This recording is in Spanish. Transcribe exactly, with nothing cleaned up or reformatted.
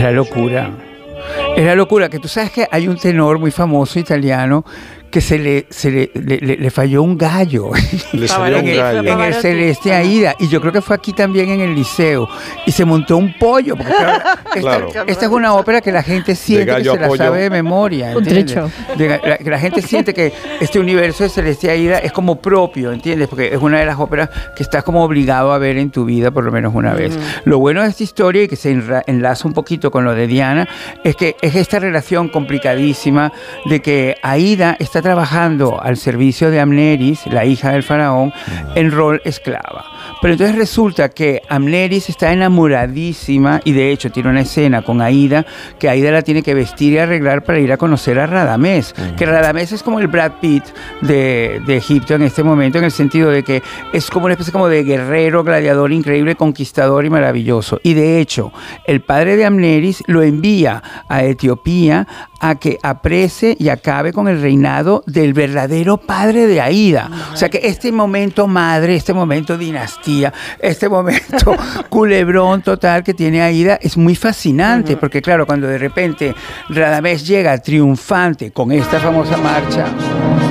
la locura. Es la locura, que tú sabes que hay un tenor muy famoso italiano que se le, se le, le, le, le falló un gallo, Le salió un en, gallo. el, en el Celeste Aida, y yo creo que fue aquí también en el Liceo, y se montó un pollo, porque claro, esta, Claro. esta es una ópera que la gente siente que gallo se a la pollo. sabe de memoria, Un ¿entiendes? trecho. De, la, que la gente siente que este universo de Celeste Aida es como propio, ¿entiendes? Porque es una de las óperas que estás como obligado a ver en tu vida por lo menos una vez. Mm. Lo bueno de esta historia, y que se enra- enlaza un poquito con lo de Diana, es que es esta relación complicadísima de que Aida está trabajando al servicio de Amneris, la hija del faraón, en rol esclava. Pero entonces resulta que Amneris está enamoradísima, y de hecho tiene una escena con Aida, que Aida la tiene que vestir y arreglar para ir a conocer a Radamés, uh-huh. que Radamés es como el Brad Pitt de, de Egipto en este momento, en el sentido de que es como una especie como de guerrero, gladiador increíble, conquistador y maravilloso. Y de hecho, el padre de Amneris lo envía a Etiopía a que aprese y acabe con el reinado del verdadero padre de Aida. O sea que este momento madre, este momento dinastía, este momento culebrón total que tiene Aida es muy fascinante, uh-huh. porque claro, cuando de repente Radamés llega triunfante con esta famosa marcha